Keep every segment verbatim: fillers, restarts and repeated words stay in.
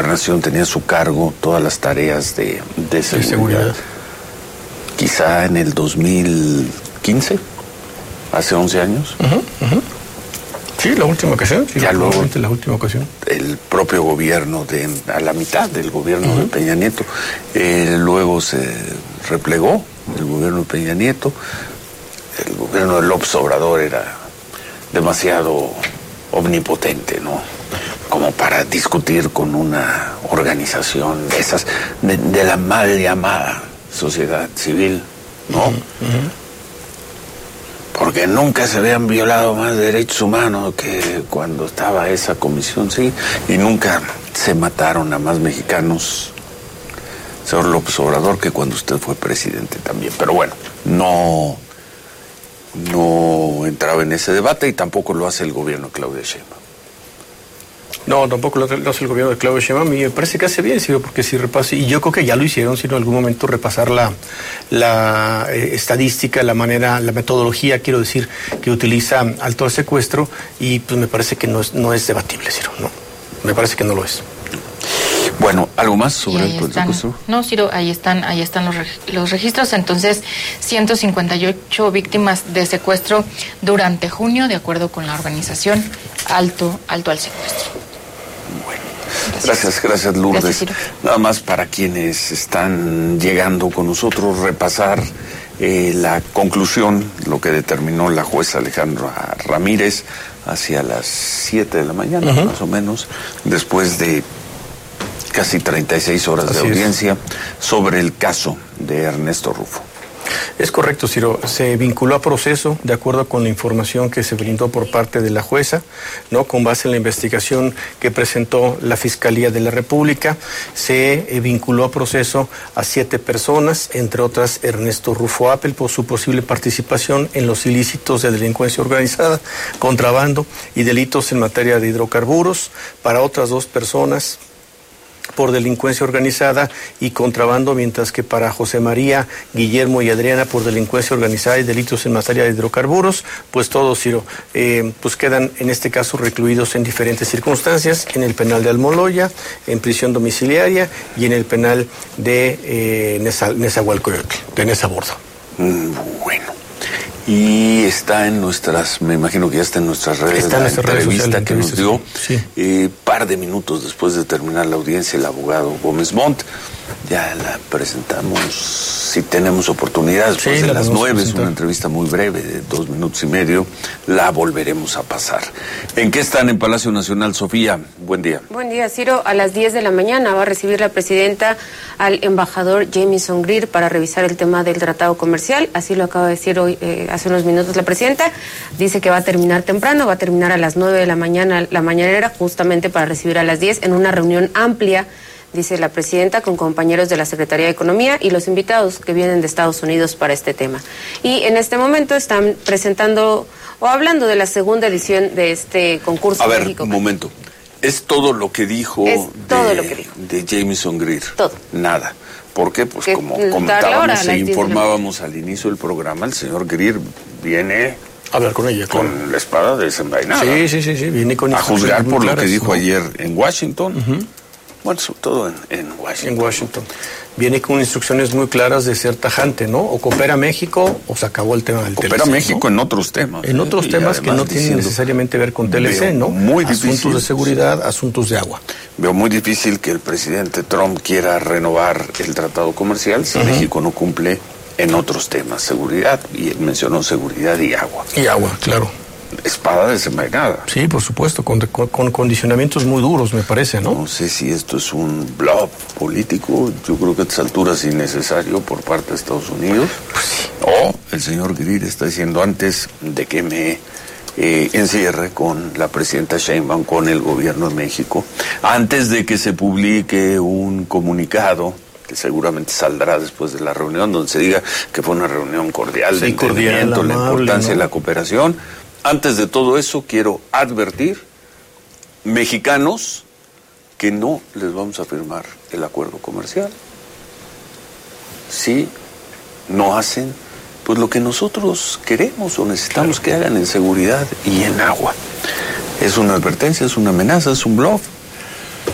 Gobernación tenía a su cargo todas las tareas de, de seguridad. De seguridad. Quizá en el dos mil quince, hace once años. Uh-huh, uh-huh. Sí, la última ocasión. Sí, ya luego, la última ocasión. El propio gobierno, de a la mitad del gobierno uh-huh. de Peña Nieto, eh, luego se replegó el gobierno de Peña Nieto. El gobierno de López Obrador era demasiado omnipotente, ¿no? Como para discutir con una organización de esas, de, de la mal llamada sociedad civil, ¿no? Uh-huh, uh-huh. Porque nunca se habían violado más derechos humanos que cuando estaba esa comisión, sí, y nunca se mataron a más mexicanos, señor López Obrador, que cuando usted fue presidente también. Pero bueno, no, no entraba en ese debate y tampoco lo hace el gobierno de Claudia Sheinbaum. No, tampoco lo hace el gobierno de Claudia Sheinbaum. Y me parece que hace bien, sí, porque si repasa, y yo creo que ya lo hicieron, si en algún momento repasar la, la eh, estadística, la manera, la metodología, quiero decir, que utiliza alto al secuestro, y pues me parece que no es, no es debatible, Ciro, no, me parece que no lo es. Bueno, ¿algo más sobre el secuestro? No, Ciro, ahí están, ahí están los, reg- los registros. Entonces, ciento cincuenta y ocho víctimas de secuestro durante junio, de acuerdo con la organización Alto, Alto al Secuestro. Bueno, gracias, gracias, gracias Lourdes. Gracias, nada más para quienes están llegando con nosotros, repasar eh, la conclusión, lo que determinó la jueza Alejandra Ramírez hacia las siete de la mañana, uh-huh. más o menos, después de casi treinta y seis horas Así de audiencia es. sobre el caso de Ernesto Rufo. Es correcto, Ciro. Se vinculó a proceso de acuerdo con la información que se brindó por parte de la jueza, ¿no? Con base en la investigación que presentó la Fiscalía de la República. Se eh, vinculó a proceso a siete personas, entre otras Ernesto Rufo Appel, por su posible participación en los ilícitos de delincuencia organizada, contrabando y delitos en materia de hidrocarburos. Para otras dos personas, por delincuencia organizada y contrabando, mientras que para José María, Guillermo y Adriana por delincuencia organizada y delitos en materia de hidrocarburos, pues todos, Ciro, eh, pues quedan en este caso recluidos en diferentes circunstancias, en el penal de Almoloya, en prisión domiciliaria y en el penal de eh, Nezahualcóyotl, de Nezabordo. Mm, bueno. Y está en nuestras, me imagino que ya está en nuestras redes, está en la entrevista redes sociales, que nos dio, sí. eh, par de minutos después de terminar la audiencia, el abogado Gómez Montt. Ya la presentamos, si tenemos oportunidad, después sí, de las nueve, es una entrevista muy breve, de dos minutos y medio, la volveremos a pasar. ¿En qué están en Palacio Nacional, Sofía? Buen día. Buen día, Ciro. A las diez de la mañana va a recibir la presidenta al embajador Jamieson Greer para revisar el tema del tratado comercial. Así lo acaba de decir hoy, eh, hace unos minutos la presidenta. Dice que va a terminar temprano, va a terminar a las nueve de la mañana, la mañanera, justamente para recibir a las diez en una reunión amplia, dice la presidenta, con compañeros de la Secretaría de Economía y los invitados que vienen de Estados Unidos para este tema. Y en este momento están presentando o hablando de la segunda edición de este concurso. A ver, México. un momento. ¿Es todo lo que dijo, es todo de, lo que dijo. de Jamieson Greer? Todo. Nada. ¿Por qué? Pues que como comentábamos e hora, informábamos al inicio del programa, el señor Greer viene a hablar con ella, con claro. la espada desenvainada. Sí, sí, sí, sí. Viene con a juzgar por claras, lo que dijo ¿no? ayer en Washington. Uh-huh. Bueno, sobre todo en, en Washington. En Washington. Viene con instrucciones muy claras de ser tajante, ¿no? O coopera México o se acabó el tema del T L C. Coopera México, ¿no? En otros temas. En otros ¿eh? temas que no tienen necesariamente ver con T L C, ¿no? Muy asuntos difícil, de seguridad, asuntos de agua. Veo muy difícil que el presidente Trump quiera renovar el tratado comercial si uh-huh. México no cumple en otros temas, seguridad, y él mencionó seguridad y agua. Y agua, claro. Espada desenvainada. Sí, por supuesto, con, con, con condicionamientos muy duros, me parece, ¿no? No sé si esto es un bluff político, yo creo que a estas alturas es innecesario por parte de Estados Unidos. Pues sí. O el señor Greer está diciendo antes de que me eh, encierre con la presidenta Sheinbaum, con el gobierno de México, antes de que se publique un comunicado que seguramente saldrá después de la reunión, donde se diga que fue una reunión cordial, sí, de entendimiento, cordial, la amable, importancia, ¿no?, de la cooperación. Antes de todo eso, quiero advertir, mexicanos, que no les vamos a firmar el acuerdo comercial si no hacen pues lo que nosotros queremos o necesitamos que hagan en seguridad y en agua. Es una advertencia, es una amenaza, es un bluff.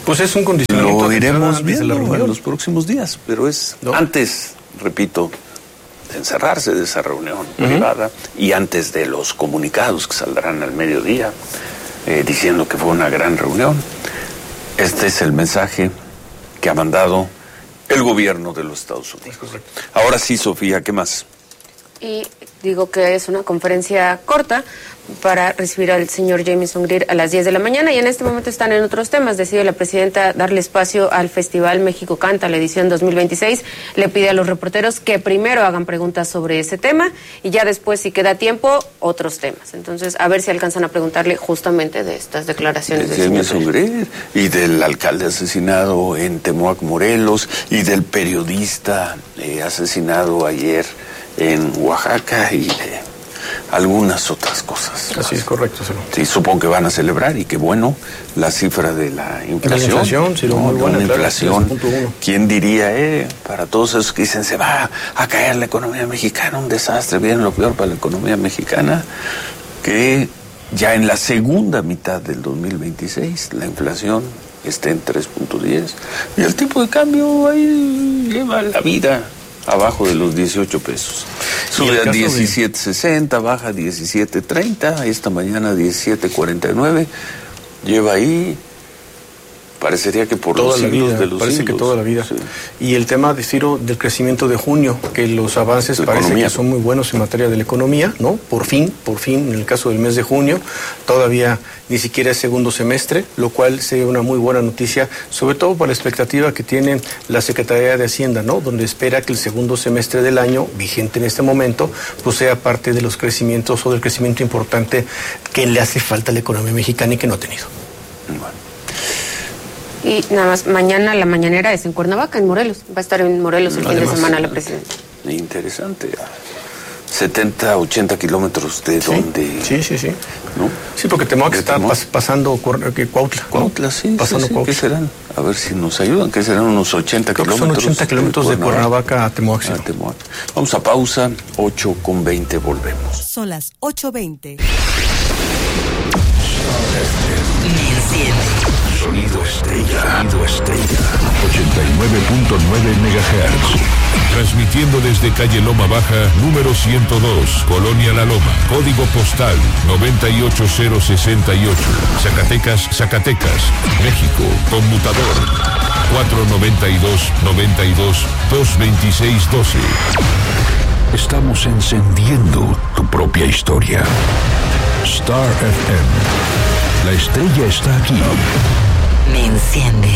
Pues es un condicionamiento. Lo iremos viendo en los próximos días, pero es ¿no? antes, repito, de encerrarse de esa reunión uh-huh. privada y antes de los comunicados que saldrán al mediodía eh, diciendo que fue una gran reunión. Este es el mensaje que ha mandado el gobierno de los Estados Unidos. Ahora sí, Sofía, ¿qué más? Y digo que es una conferencia corta para recibir al señor Jamieson Greer a las diez de la mañana y en este momento están en otros temas. Decide la presidenta darle espacio al Festival México Canta, la edición dos mil veintiséis. Le pide a los reporteros que primero hagan preguntas sobre ese tema y ya después, si queda tiempo, otros temas. Entonces, a ver si alcanzan a preguntarle justamente de estas declaraciones. De Jamieson Greer y del alcalde asesinado en Temoac, Morelos, y del periodista eh, asesinado ayer en Oaxaca y de algunas otras cosas. Así es, correcto. Sí. sí, supongo que van a celebrar y que bueno, la cifra de la inflación. La inflación, sí, no, muy buena, una claro, inflación. tres punto uno. ¿Quién diría, eh, para todos esos que dicen se va a caer la economía mexicana, un desastre, viene lo peor para la economía mexicana, que ya en la segunda mitad del dos mil veintiséis la inflación esté en tres punto diez y el tipo de cambio ahí lleva la vida abajo de los dieciocho pesos. Sube a diecisiete sesenta, de... baja a diecisiete treinta, esta mañana diecisiete cuarenta y nueve. Lleva ahí, parecería que por toda los la siglos vida, de los parece siglos. que toda la vida. Sí. Y el tema de Ciro del crecimiento de junio, que los avances parece que son muy buenos en materia de la economía, ¿no? Por fin, por fin, en el caso del mes de junio, todavía ni siquiera es segundo semestre, lo cual sería una muy buena noticia, sobre todo por la expectativa que tiene la Secretaría de Hacienda, ¿no? Donde espera que el segundo semestre del año, vigente en este momento, pues sea parte de los crecimientos o del crecimiento importante que le hace falta a la economía mexicana y que no ha tenido. Bueno. Y nada más, mañana la mañanera es en Cuernavaca, en Morelos. Va a estar en Morelos el Además, fin de semana la presidenta. Interesante. setenta, ochenta kilómetros de sí, donde... Sí, sí, sí. ¿No? Sí, porque Temoac está pas, pasando Cuautla. Cuautla, sí. Pasando sí, sí. Cuautla. ¿Qué serán? A ver si nos ayudan. ¿Qué serán? Unos ochenta Creo kilómetros. Que son ochenta kilómetros de Cuernavaca a Temoac. Sí. A Temoac. Vamos a pausa. ocho con veinte, volvemos. Son las ocho veinte. Sonido Estrella. Sonido Estrella. ochenta y nueve punto nueve megahertz. Transmitiendo desde calle Loma Baja, número ciento dos, Colonia La Loma. Código postal noventa y ocho cero sesenta y ocho. Zacatecas, Zacatecas. México. Conmutador cuatro noventa y dos, noventa y dos, dos veintiséis doce. Estamos encendiendo tu propia historia. Star F M. La estrella está aquí. Me enciende.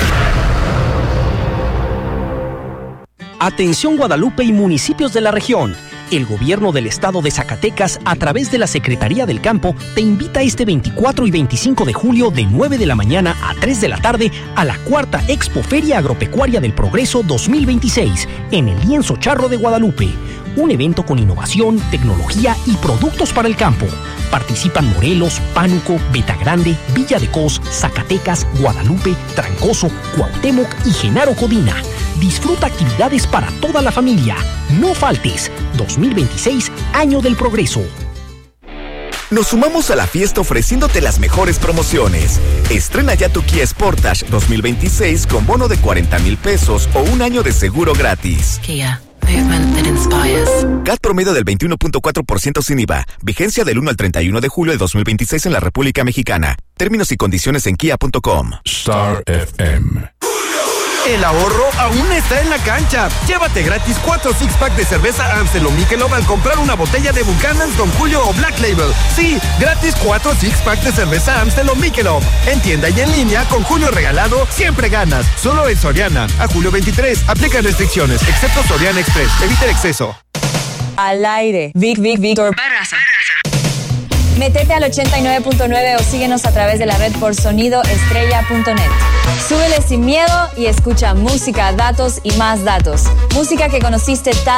Atención Guadalupe y municipios de la región. El gobierno del estado de Zacatecas, a través de la Secretaría del Campo, te invita este veinticuatro y veinticinco de julio de nueve de la mañana a tres de la tarde a la cuarta Expo Feria Agropecuaria del Progreso dos mil veintiséis en el Lienzo Charro de Guadalupe. Un evento con innovación, tecnología y productos para el campo. Participan Morelos, Pánuco, Betagrande, Villa de Cos, Zacatecas, Guadalupe, Trancoso, Cuauhtémoc y Genaro Codina. Disfruta actividades para toda la familia. No faltes. dos mil veintiséis, Año del Progreso. Nos sumamos a la fiesta ofreciéndote las mejores promociones. Estrena ya tu Kia Sportage dos mil veintiséis con bono de cuarenta mil pesos o un año de seguro gratis. Kia. Movement that inspires. C A T promedio del veintiuno punto cuatro por ciento sin I V A. Vigencia del uno al treinta y uno de julio de dos mil veintiséis en la República Mexicana. Términos y condiciones en kia punto com. Star F M. El ahorro aún está en la cancha. Llévate gratis cuatro six pack de cerveza Amstel o Michelob al comprar una botella de Buchanan's, Don Julio o Black Label. Sí, gratis cuatro six pack de cerveza Amstel o Michelob. En tienda y en línea, con Julio regalado, siempre ganas. Solo en Soriana. A julio veintitrés. Aplican restricciones, excepto Soriana Express. Evita el exceso. Al aire. Vic, Vic, Víctor Barraza. Métete al ochenta y nueve punto nueve o síguenos a través de la red por sonido estrella punto net. Súbele sin miedo y escucha música, datos y más datos. Música que conociste tal